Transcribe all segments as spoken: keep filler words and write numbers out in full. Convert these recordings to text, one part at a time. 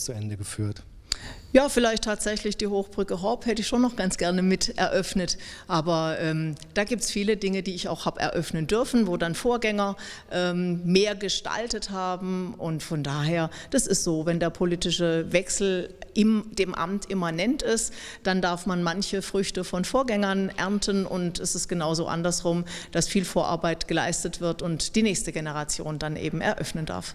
zu Ende geführt. Ja, vielleicht tatsächlich die Hochbrücke Horb hätte ich schon noch ganz gerne mit eröffnet. Aber ähm, da gibt es viele Dinge, die ich auch habe eröffnen dürfen, wo dann Vorgänger ähm, mehr gestaltet haben. Und von daher, das ist so, wenn der politische Wechsel im, dem Amt immanent ist, dann darf man manche Früchte von Vorgängern ernten. Und es ist genauso andersrum, dass viel Vorarbeit geleistet wird und die nächste Generation dann eben eröffnen darf.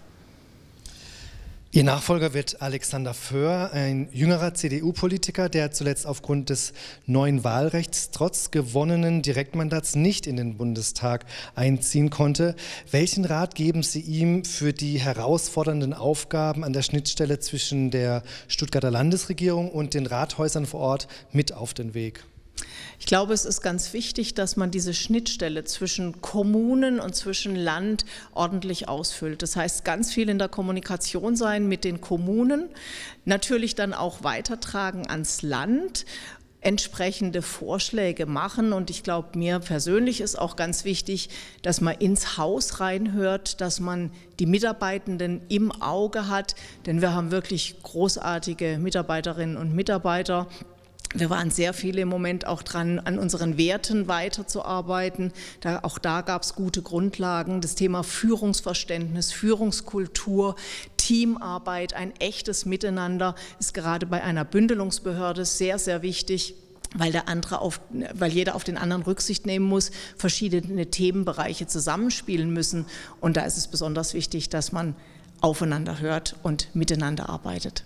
Ihr Nachfolger wird Alexander Föhr, ein jüngerer C D U-Politiker, der zuletzt aufgrund des neuen Wahlrechts trotz gewonnenen Direktmandats nicht in den Bundestag einziehen konnte. Welchen Rat geben Sie ihm für die herausfordernden Aufgaben an der Schnittstelle zwischen der Stuttgarter Landesregierung und den Rathäusern vor Ort mit auf den Weg? Ich glaube, es ist ganz wichtig, dass man diese Schnittstelle zwischen Kommunen und zwischen Land ordentlich ausfüllt. Das heißt, ganz viel in der Kommunikation sein mit den Kommunen, natürlich dann auch weitertragen ans Land, entsprechende Vorschläge machen. Und ich glaube, mir persönlich ist auch ganz wichtig, dass man ins Haus reinhört, dass man die Mitarbeitenden im Auge hat, denn wir haben wirklich großartige Mitarbeiterinnen und Mitarbeiter. Wir waren sehr viele im Moment auch dran, an unseren Werten weiterzuarbeiten. Da, auch da gab es gute Grundlagen. Das Thema Führungsverständnis, Führungskultur, Teamarbeit, ein echtes Miteinander ist gerade bei einer Bündelungsbehörde sehr, sehr wichtig, weil, der andere auf, weil jeder auf den anderen Rücksicht nehmen muss, verschiedene Themenbereiche zusammenspielen müssen. Und da ist es besonders wichtig, dass man aufeinander hört und miteinander arbeitet.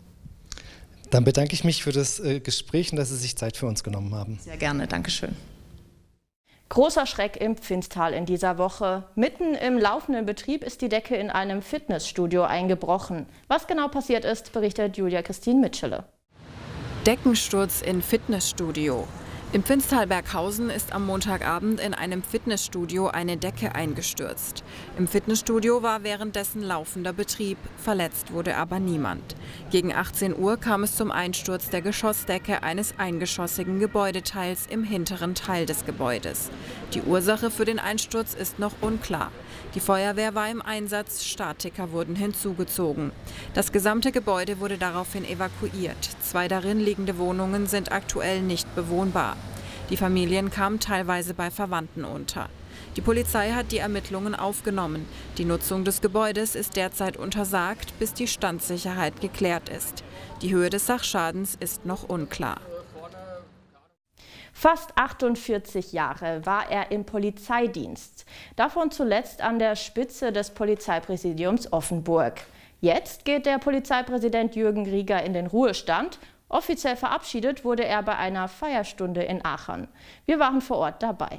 Dann bedanke ich mich für das äh, Gespräch und dass Sie sich Zeit für uns genommen haben. Sehr gerne, Dankeschön. Großer Schreck im Pfinstal in dieser Woche. Mitten im laufenden Betrieb ist die Decke in einem Fitnessstudio eingebrochen. Was genau passiert ist, berichtet Julia Christine Mitschele. Deckensturz in Fitnessstudio. Im Pfinstal Berghausen ist am Montagabend in einem Fitnessstudio eine Decke eingestürzt. Im Fitnessstudio war währenddessen laufender Betrieb, verletzt wurde aber niemand. Gegen achtzehn Uhr kam es zum Einsturz der Geschossdecke eines eingeschossigen Gebäudeteils im hinteren Teil des Gebäudes. Die Ursache für den Einsturz ist noch unklar. Die Feuerwehr war im Einsatz, Statiker wurden hinzugezogen. Das gesamte Gebäude wurde daraufhin evakuiert. Zwei darin liegende Wohnungen sind aktuell nicht bewohnbar. Die Familien kamen teilweise bei Verwandten unter. Die Polizei hat die Ermittlungen aufgenommen. Die Nutzung des Gebäudes ist derzeit untersagt, bis die Standsicherheit geklärt ist. Die Höhe des Sachschadens ist noch unklar. Fast achtundvierzig Jahre war er im Polizeidienst, davon zuletzt an der Spitze des Polizeipräsidiums Offenburg. Jetzt geht der Polizeipräsident Jürgen Rieger in den Ruhestand. Offiziell verabschiedet wurde er bei einer Feierstunde in Aachen. Wir waren vor Ort dabei.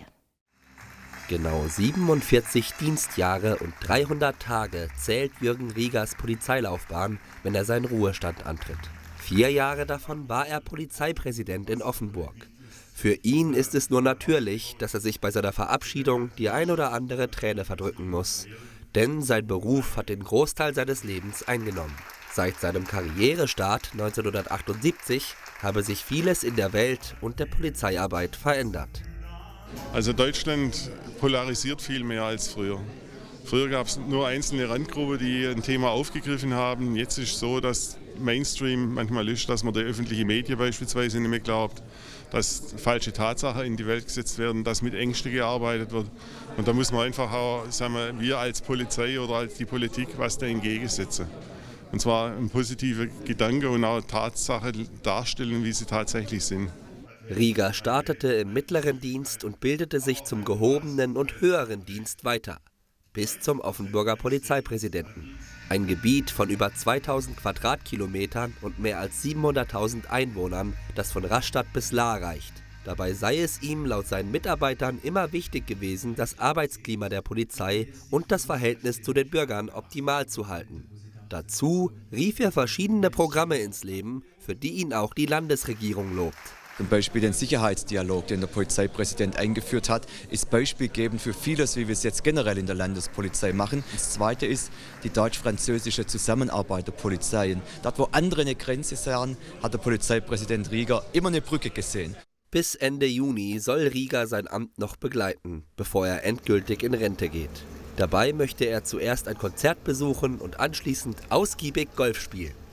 Genau siebenundvierzig Dienstjahre und dreihundert Tage zählt Jürgen Riegers Polizeilaufbahn, wenn er seinen Ruhestand antritt. Vier Jahre davon war er Polizeipräsident in Offenburg. Für ihn ist es nur natürlich, dass er sich bei seiner Verabschiedung die ein oder andere Träne verdrücken muss. Denn sein Beruf hat den Großteil seines Lebens eingenommen. Seit seinem Karrierestart neunzehnhundertachtundsiebzig habe sich vieles in der Welt und der Polizeiarbeit verändert. Also Deutschland polarisiert viel mehr als früher. Früher gab es nur einzelne Randgruppen, die ein Thema aufgegriffen haben. Jetzt ist es so, dass Mainstream manchmal ist, dass man die öffentlichen Medien beispielsweise nicht mehr glaubt, dass falsche Tatsachen in die Welt gesetzt werden, dass mit Ängsten gearbeitet wird. Und da muss man einfach auch, sagen wir, wir als Polizei oder als die Politik was da entgegensetzen. Und zwar ein positiver Gedanke und auch Tatsachen darstellen, wie sie tatsächlich sind. Rieger startete im mittleren Dienst und bildete sich zum gehobenen und höheren Dienst weiter. Bis zum Offenburger Polizeipräsidenten. Ein Gebiet von über zweitausend Quadratkilometern und mehr als siebenhunderttausend Einwohnern, das von Rastatt bis Lahr reicht. Dabei sei es ihm laut seinen Mitarbeitern immer wichtig gewesen, das Arbeitsklima der Polizei und das Verhältnis zu den Bürgern optimal zu halten. Dazu rief er verschiedene Programme ins Leben, für die ihn auch die Landesregierung lobt. Zum Beispiel den Sicherheitsdialog, den der Polizeipräsident eingeführt hat, ist beispielgebend für vieles, wie wir es jetzt generell in der Landespolizei machen. Das Zweite ist die deutsch-französische Zusammenarbeit der Polizeien. Dort, wo andere eine Grenze sahen, hat der Polizeipräsident Rieger immer eine Brücke gesehen. Bis Ende Juni soll Rieger sein Amt noch begleiten, bevor er endgültig in Rente geht. Dabei möchte er zuerst ein Konzert besuchen und anschließend ausgiebig Golf spielen.